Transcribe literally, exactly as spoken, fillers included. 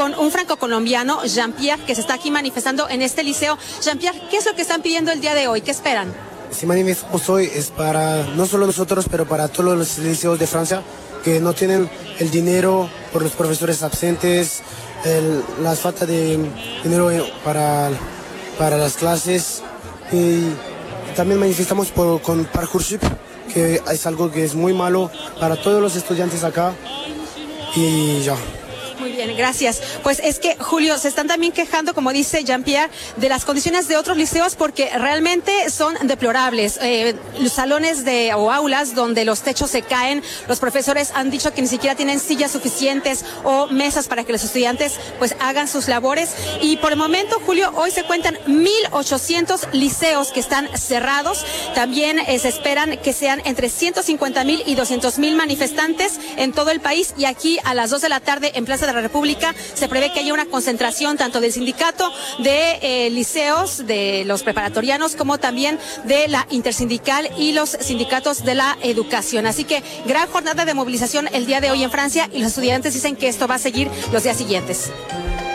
con un franco-colombiano, Jean-Pierre, que se está aquí manifestando en este liceo. Jean-Pierre, ¿qué es lo que están pidiendo el día de hoy? ¿Qué esperan? Si manifestamos hoy es para, no solo nosotros, pero para todos los liceos de Francia que no tienen el dinero por los profesores absentes, el, la falta de dinero para, para las clases. Y también manifestamos por, con Parcoursup, que es algo que es muy malo para todos los estudiantes acá. Y ya. Muy bien, gracias. Pues es que, Julio, se están también quejando, como dice Jean-Pierre, de las condiciones de otros liceos porque realmente son deplorables. Eh, los salones de o aulas donde los techos se caen, los profesores han dicho que ni siquiera tienen sillas suficientes o mesas para que los estudiantes pues hagan sus labores. Y por el momento, Julio, hoy se cuentan mil ochocientos liceos que están cerrados. También eh, se esperan que sean entre ciento cincuenta mil y doscientos mil manifestantes en todo el país. Y aquí a las dos de la tarde en Plaza de la República se prevé que haya una concentración tanto del sindicato de eh, liceos, de los preparatorianos, como también de la intersindical y los sindicatos de la educación. Así que gran jornada de movilización el día de hoy en Francia y los estudiantes dicen que esto va a seguir los días siguientes.